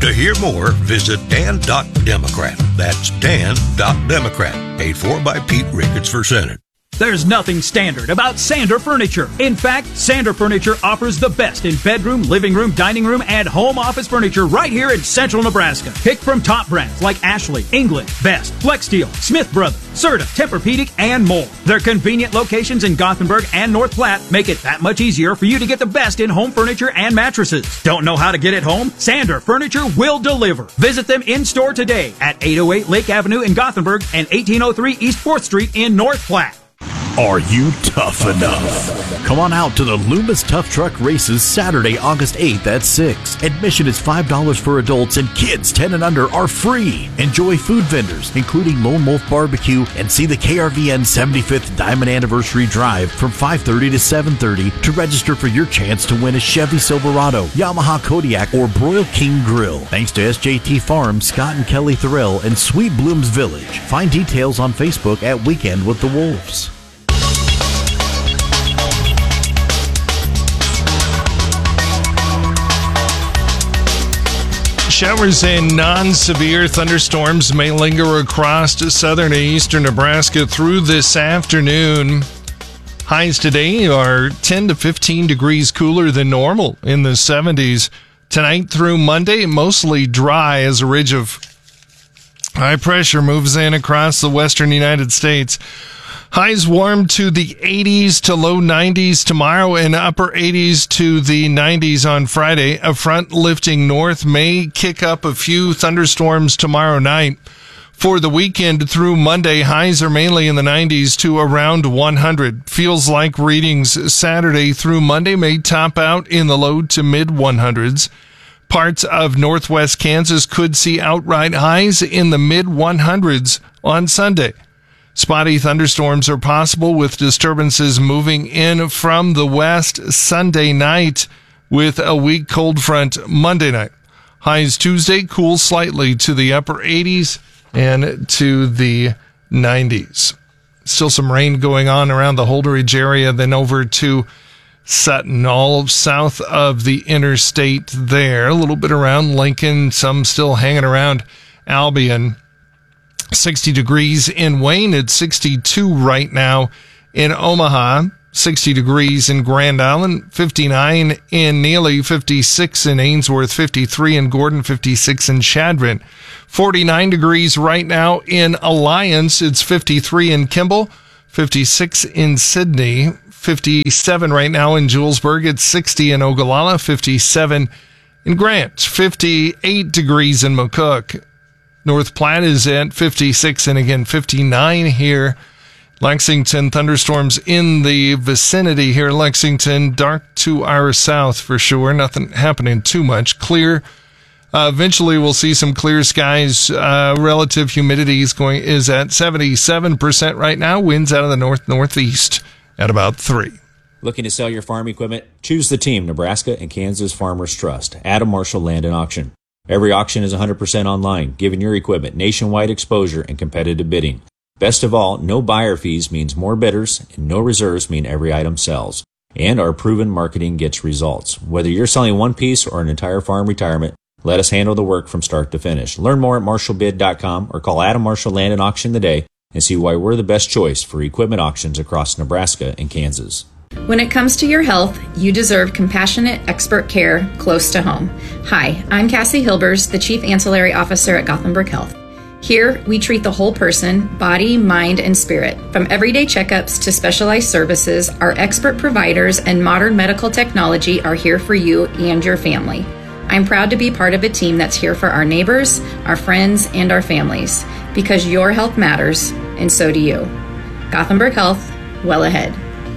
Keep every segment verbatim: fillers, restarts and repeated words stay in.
To hear more, visit dan dot democrat. That's dan dot democrat. Paid for by Pete Ricketts for Senate. There's nothing standard about Sander Furniture. In fact, Sander Furniture offers the best in bedroom, living room, dining room, and home office furniture right here in central Nebraska. Pick from top brands like Ashley, England, Best, Flexsteel, Smith Brothers, Serta, Tempur-Pedic, and more. Their convenient locations in Gothenburg and North Platte make it that much easier for you to get the best in home furniture and mattresses. Don't know how to get it home? Sander Furniture will deliver. Visit them in-store today at eight oh eight Lake Avenue in Gothenburg and eighteen oh three East fourth Street in North Platte. Are you tough enough? Come on out to the Loomis Tough Truck Races Saturday, August eighth at six. Admission is five dollars for adults and kids ten and under are free. Enjoy food vendors, including Lone Wolf Barbecue, and see the K R V N seventy-fifth Diamond Anniversary Drive from five thirty to seven thirty to register for your chance to win a Chevy Silverado, Yamaha Kodiak, or Broil King Grill. Thanks to S J T Farms, Scott and Kelly Thorell, and Sweet Blooms Village. Find details on Facebook at Weekend with the Wolves. Showers and non-severe thunderstorms may linger across southern and eastern Nebraska through this afternoon. Highs today are ten to fifteen degrees cooler than normal in the seventies. Tonight through Monday, mostly dry as a ridge of high pressure moves in across the western United States. Highs warm to the eighties to low nineties tomorrow and upper eighties to the nineties on Friday. A front lifting north may kick up a few thunderstorms tomorrow night. For the weekend through Monday, highs are mainly in the nineties to around one hundred. Feels like readings Saturday through Monday may top out in the low to mid one hundreds. Parts of northwest Kansas could see outright highs in the mid one hundreds on Sunday. Spotty thunderstorms are possible with disturbances moving in from the west Sunday night with a weak cold front Monday night. Highs Tuesday cool slightly to the upper eighties and to the nineties. Still some rain going on around the Holdridge area, then over to Sutton, all south of the interstate there. A little bit around Lincoln, some still hanging around Albion. sixty degrees in Wayne. It's sixty-two right now in Omaha. sixty degrees in Grand Island. fifty-nine in Neely. fifty-six in Ainsworth. fifty-three in Gordon. fifty-six in Chadron. forty-nine degrees right now in Alliance. It's fifty-three in Kimball. fifty-six in Sidney. fifty-seven right now in Julesburg. It's sixty in Ogallala. fifty-seven in Grant. fifty-eight degrees in McCook. North Platte is at fifty-six and again fifty-nine here. Lexington, thunderstorms in the vicinity here. Lexington, dark to our south for sure. Nothing happening too much. Clear. Uh, eventually we'll see some clear skies. Uh, relative humidity is going, is at seventy-seven percent right now. Winds out of the north northeast at about three. Looking to sell your farm equipment? Choose the team Nebraska and Kansas Farmers Trust. Adam Marshall Land and Auction. Every auction is one hundred percent online, giving your equipment nationwide exposure and competitive bidding. Best of all, no buyer fees means more bidders, and no reserves mean every item sells. And our proven marketing gets results. Whether you're selling one piece or an entire farm retirement, let us handle the work from start to finish. Learn more at marshall bid dot com or call Adam Marshall Land and Auction today and see why we're the best choice for equipment auctions across Nebraska and Kansas. When it comes to your health, you deserve compassionate, expert care close to home. Hi, I'm Cassie Hilbers, the Chief Ancillary Officer at Gothenburg Health. Here, we treat the whole person, body, mind, and spirit. From everyday checkups to specialized services, our expert providers and modern medical technology are here for you and your family. I'm proud to be part of a team that's here for our neighbors, our friends, and our families, because your health matters, and so do you. Gothenburg Health, well ahead.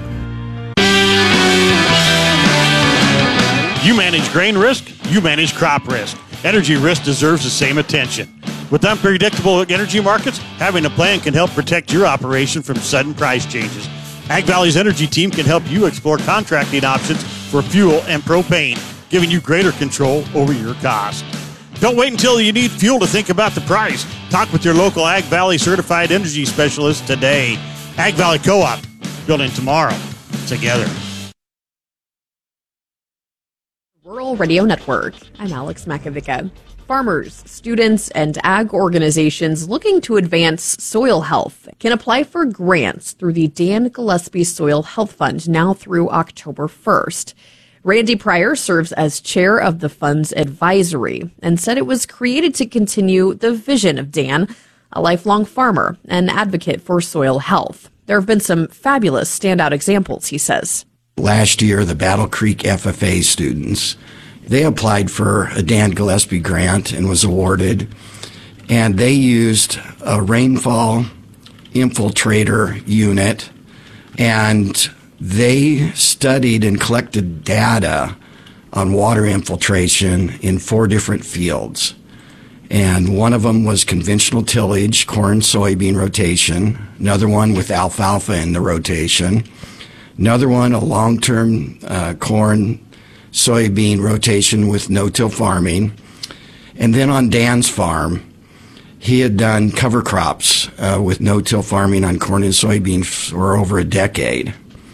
You manage grain risk, you manage crop risk. Energy risk deserves the same attention. With unpredictable energy markets, having a plan can help protect your operation from sudden price changes. Ag Valley's energy team can help you explore contracting options for fuel and propane, giving you greater control over your cost. Don't wait until you need fuel to think about the price. Talk with your local Ag Valley certified energy specialist today. Ag Valley Co-op, building tomorrow together. Rural Radio Network. I'm Alex Makovica. Farmers, students, and ag organizations looking to advance soil health can apply for grants through the Dan Gillespie Soil Health Fund now through October first. Randy Pryor serves as chair of the fund's advisory and said it was created to continue the vision of Dan, a lifelong farmer and advocate for soil health. There have been some fabulous standout examples, he says. Last year, the Battle Creek F F A students, they applied for a Dan Gillespie grant and was awarded, and they used a rainfall infiltrator unit, and they studied and collected data on water infiltration in four different fields. And one of them was conventional tillage, corn, soybean rotation. Another one with alfalfa in the rotation. Another one, a long-term uh, corn, soybean rotation with no-till farming. And then on Dan's farm, he had done cover crops uh, with no-till farming on corn and soybean for over a decade.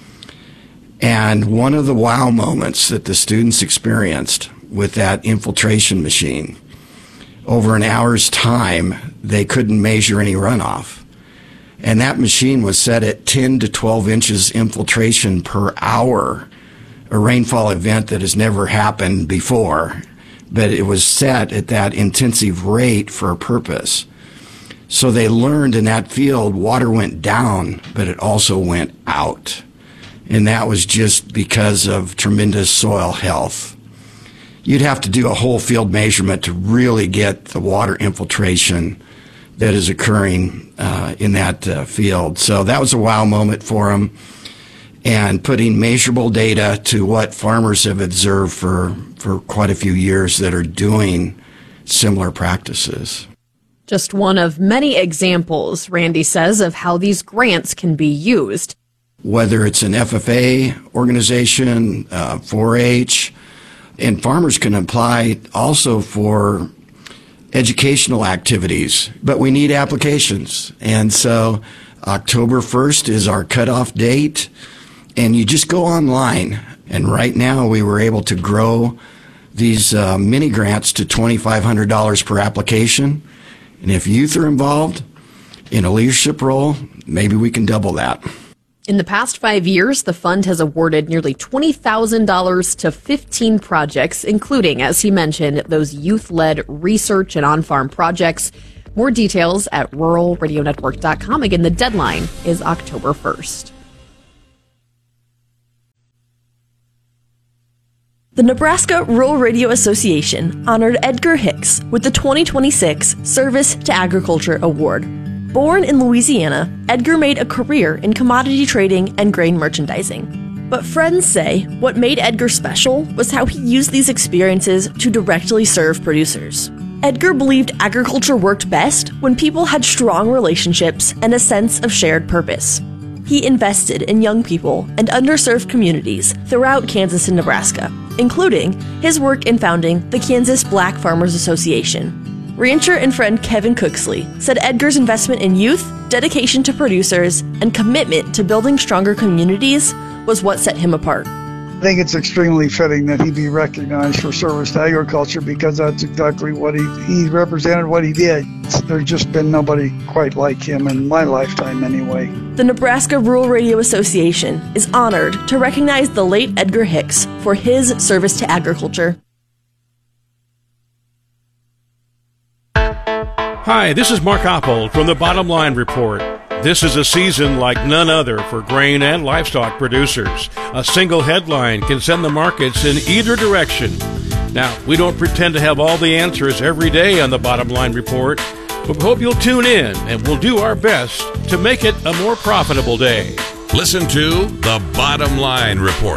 And one of the wow moments that the students experienced with that infiltration machine, over an hour's time, they couldn't measure any runoff. And that machine was set at ten to twelve inches infiltration per hour, a rainfall event that has never happened before, but it was set at that intensive rate for a purpose. So they learned in that field water went down, but it also went out. And that was just because of tremendous soil health. You'd have to do a whole field measurement to really get the water infiltration that is occurring uh, in that uh, field. So that was a wow moment for them, and putting measurable data to what farmers have observed for, for quite a few years that are doing similar practices. Just one of many examples, Randy says, of how these grants can be used. Whether it's an F F A organization, uh, four H, and farmers can apply also for educational activities, but we need applications. And so October first is our cutoff date, and you just go online. And right now we were able to grow these uh, mini grants to twenty-five hundred dollars per application. And if youth are involved in a leadership role, maybe we can double that. In the past five years, the fund has awarded nearly twenty thousand dollars to fifteen projects, including, as he mentioned, those youth-led research and on-farm projects. More details at rural radio network dot com. Again, the deadline is October first. The Nebraska Rural Radio Association honored Edgar Hicks with the twenty twenty-six Service to Agriculture Award. Born in Louisiana, Edgar made a career in commodity trading and grain merchandising. But friends say what made Edgar special was how he used these experiences to directly serve producers. Edgar believed agriculture worked best when people had strong relationships and a sense of shared purpose. He invested in young people and underserved communities throughout Kansas and Nebraska, including his work in founding the Kansas Black Farmers Association. Rancher and friend Kevin Cooksley said Edgar's investment in youth, dedication to producers, and commitment to building stronger communities was what set him apart. I think it's extremely fitting that he be recognized for service to agriculture, because that's exactly what he, he represented, what he did. There's just been nobody quite like him in my lifetime anyway. The Nebraska Rural Radio Association is honored to recognize the late Edgar Hicks for his service to agriculture. Hi, this is Mark Oppold from the Bottom Line Report. This is a season like none other for grain and livestock producers. A single headline can send the markets in either direction. Now, we don't pretend to have all the answers every day on the Bottom Line Report, but we hope you'll tune in, and we'll do our best to make it a more profitable day. Listen to the Bottom Line Report.